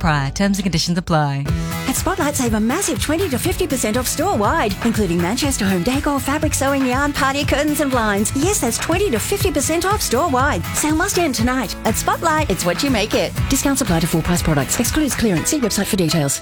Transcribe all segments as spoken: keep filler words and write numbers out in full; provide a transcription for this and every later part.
apply. Terms and conditions apply. At Spotlight, save a massive twenty to fifty percent off store-wide, including Manchester home decor, fabric, sewing, yarn, party curtains and blinds. Yes, that's twenty to fifty percent off store-wide. Sale must end tonight. At Spotlight, it's what you make it. Discounts apply to full-price products. Excludes clearance. See website for details.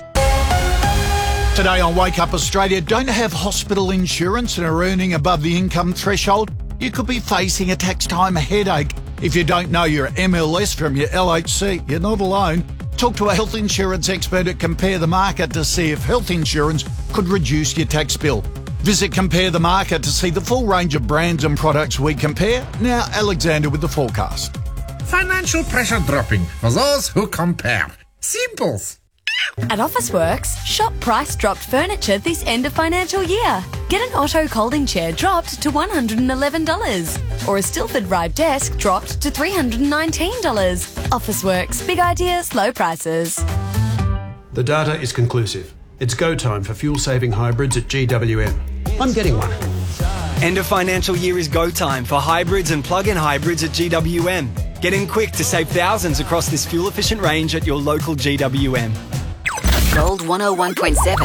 Today on Wake Up Australia, don't have hospital insurance and are earning above the income threshold? You could be facing a tax time headache. If you don't know your M L S from your L H C, you're not alone. Talk to a health insurance expert at Compare the Market to see if health insurance could reduce your tax bill. Visit Compare the Market to see the full range of brands and products we compare. Now, Alexander with the forecast. Financial pressure dropping for those who compare. Simples. At Officeworks, shop price dropped furniture this end of financial year. Get an Otto Colding chair dropped to one hundred eleven dollars or a Stilford Rive desk dropped to three hundred nineteen dollars. Officeworks, big ideas, low prices. The data is conclusive. It's go time for fuel-saving hybrids at G W M. I'm getting one. End of financial year is go time for hybrids and plug-in hybrids at G W M. Get in quick to save thousands across this fuel-efficient range at your local G W M. Gold one oh one point seven.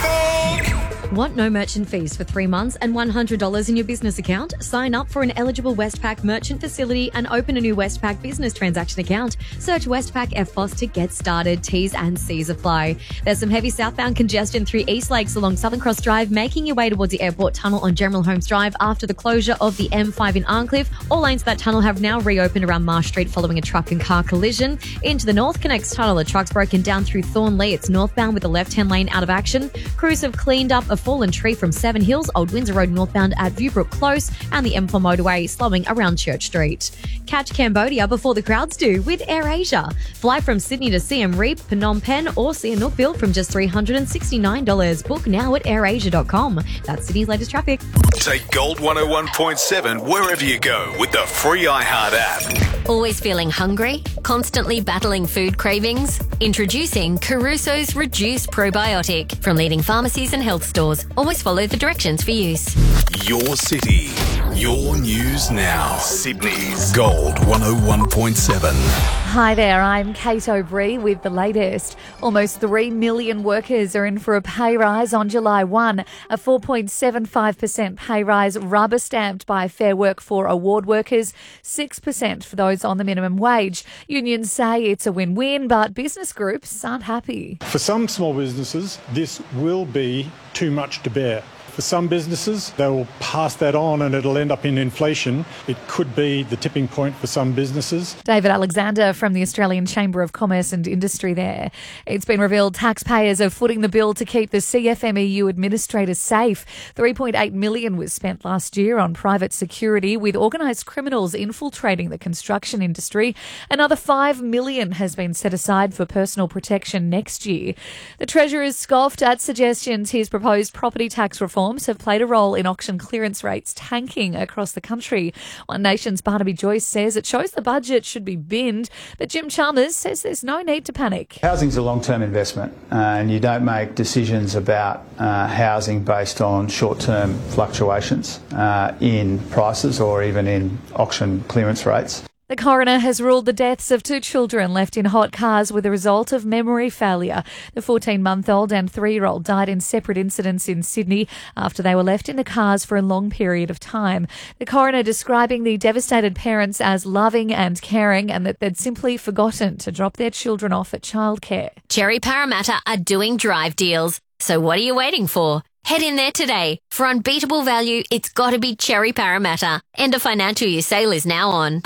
Want no merchant fees for three months and one hundred dollars in your business account? Sign up for an eligible Westpac merchant facility and open a new Westpac business transaction account. Search Westpac F B O S to get started. T's and C's apply. There's some heavy southbound congestion through East Lakes along Southern Cross Drive, making your way towards the airport tunnel on General Holmes Drive after the closure of the M five in Arncliffe. All lanes of that tunnel have now reopened around Marsh Street following a truck and car collision. Into the North Connects tunnel, a truck's broken down through Thornley. It's northbound with the left-hand lane out of action. Crews have cleaned up a fallen tree from Seven Hills, Old Windsor Road northbound at Viewbrook Close, and the M four motorway slowing around Church Street. Catch Cambodia before the crowds do with AirAsia. Fly from Sydney to Siem Reap, Phnom Penh or Sihanoukville from just three hundred sixty-nine dollars. Book now at air asia dot com. That's Sydney's latest traffic. Take Gold one oh one point seven wherever you go with the free iHeart app. Always feeling hungry? Constantly battling food cravings? Introducing Caruso's Reduced Probiotic from leading pharmacies and health stores. Always follow the directions for use. Your city, your news now. Sydney's Gold one oh one point seven. Hi there, I'm Kate O'Bree with the latest. Almost three million workers are in for a pay rise on July first. A four point seven five percent pay rise rubber stamped by Fair Work for award workers, six percent for those on the minimum wage. Unions say it's a win-win, but business groups aren't happy. For some small businesses, this will be too much to bear. For some businesses, they will pass that on and it'll end up in inflation. It could be the tipping point for some businesses. David Alexander from the Australian Chamber of Commerce and Industry there. It's been revealed taxpayers are footing the bill to keep the C F M E U administrators safe. three point eight million dollars was spent last year on private security, with organised criminals infiltrating the construction industry. Another five million dollars has been set aside for personal protection next year. The Treasurer's scoffed at suggestions his proposed property tax reform have played a role in auction clearance rates tanking across the country. One Nation's Barnaby Joyce says it shows the budget should be binned, but Jim Chalmers says there's no need to panic. Housing's a long-term investment, uh, and you don't make decisions about uh, housing based on short-term fluctuations uh, in prices or even in auction clearance rates. The coroner has ruled the deaths of two children left in hot cars were the result of memory failure. The fourteen-month-old and three-year-old died in separate incidents in Sydney after they were left in the cars for a long period of time. The coroner describing the devastated parents as loving and caring, and that they'd simply forgotten to drop their children off at childcare. Cherry Parramatta are doing drive deals. So what are you waiting for? Head in there today. For unbeatable value, it's got to be Cherry Parramatta. End of financial year sale is now on.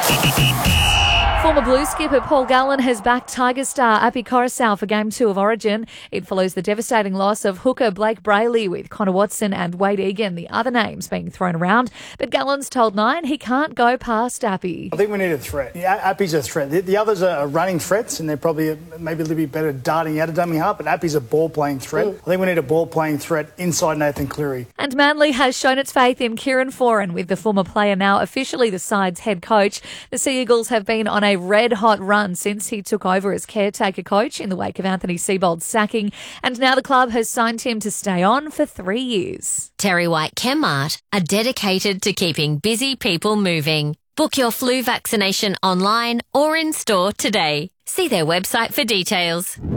Former Blues skipper Paul Gallen has backed Tiger star Api Coruscant for Game two of Origin. It follows the devastating loss of hooker Blake Brayley, with Connor Watson and Wade Egan, the other names, being thrown around. But Gallen's told Nine he can't go past Api. I think we need a threat. Yeah, Api's a threat. The, the others are running threats, and they're probably a, maybe a little bit better darting out of dummy half, but Api's a ball-playing threat. Mm. I think we need a ball-playing threat inside Nathan Cleary. And Manly has shown its faith in Kieran Foran, with the former player now officially the side's head coach. The Sea Eagles have been on a red-hot run since he took over as caretaker coach in the wake of Anthony Seibold's sacking, and now the club has signed him to stay on for three years. Terry White Chemmart are dedicated to keeping busy people moving. Book your flu vaccination online or in store today. See their website for details.